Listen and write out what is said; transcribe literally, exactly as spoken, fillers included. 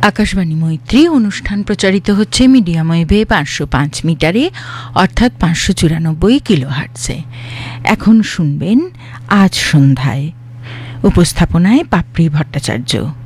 আকাশবাণী মৈত্রী অনুষ্ঠান প্রচারিত হচ্ছে মিডিয়াম ওয়েভে পাঁচশো পাঁচ মিটারে অর্থাৎ পাঁচশো চুরানব্বই কিলোহার্টজে। এখন শুনবেন আজ সন্ধ্যায়। উপস্থাপনায় পাপড়ি ভট্টাচার্য।